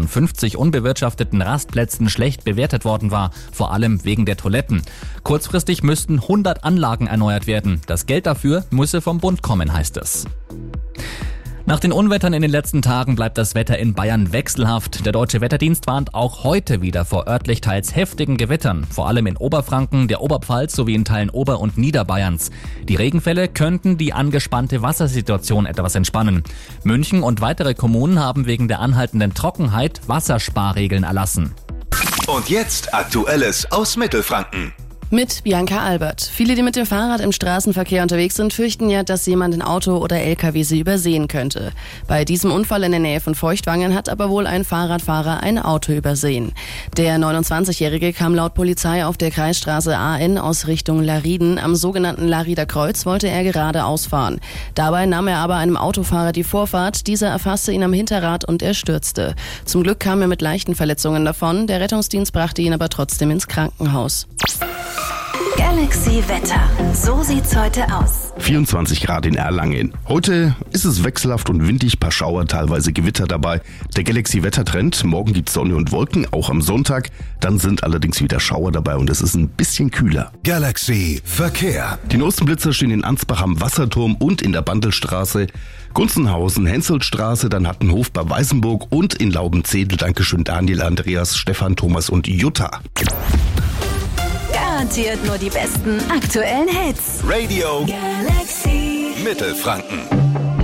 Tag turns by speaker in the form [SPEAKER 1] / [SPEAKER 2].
[SPEAKER 1] von 50 unbewirtschafteten Rastplätzen schlecht bewertet worden war, vor allem wegen der Toiletten. Kurzfristig müssten 100 Anlagen erneuert werden. Das Geld dafür müsse vom Bund kommen, heißt es. Nach den Unwettern in den letzten Tagen bleibt das Wetter in Bayern wechselhaft. Der Deutsche Wetterdienst warnt auch heute wieder vor örtlich teils heftigen Gewittern, vor allem in Oberfranken, der Oberpfalz sowie in Teilen Ober- und Niederbayerns. Die Regenfälle könnten die angespannte Wassersituation etwas entspannen. München und weitere Kommunen haben wegen der anhaltenden Trockenheit Wassersparregeln erlassen.
[SPEAKER 2] Und jetzt Aktuelles aus Mittelfranken.
[SPEAKER 3] Mit Bianca Albert. Viele, die mit dem Fahrrad im Straßenverkehr unterwegs sind, fürchten ja, dass jemand in Auto oder LKW sie übersehen könnte. Bei diesem Unfall in der Nähe von Feuchtwangen hat aber wohl ein Fahrradfahrer ein Auto übersehen. Der 29-Jährige kam laut Polizei auf der Kreisstraße AN aus Richtung Lariden. Am sogenannten Larider Kreuz wollte er geradeaus fahren. Dabei nahm er aber einem Autofahrer die Vorfahrt. Dieser erfasste ihn am Hinterrad und er stürzte. Zum Glück kam er mit leichten Verletzungen davon. Der Rettungsdienst brachte ihn aber trotzdem ins Krankenhaus.
[SPEAKER 4] Galaxy Wetter. So sieht's heute aus.
[SPEAKER 5] 24 Grad in Erlangen. Heute ist es wechselhaft und windig, paar Schauer, teilweise Gewitter dabei. Der Galaxy Wettertrend, morgen gibt's Sonne und Wolken, auch am Sonntag. Dann sind allerdings wieder Schauer dabei und es ist ein bisschen kühler.
[SPEAKER 2] Galaxy Verkehr.
[SPEAKER 5] Die neuesten Blitzer stehen in Ansbach am Wasserturm und in der Bandelstraße. Gunzenhausen, Henselstraße, dann Hattenhof bei Weißenburg und in Laubenzedel. Dankeschön Daniel, Andreas, Stefan, Thomas und Jutta.
[SPEAKER 4] Garantiert nur die besten aktuellen Hits.
[SPEAKER 2] Radio
[SPEAKER 4] Galaxy
[SPEAKER 2] Mittelfranken.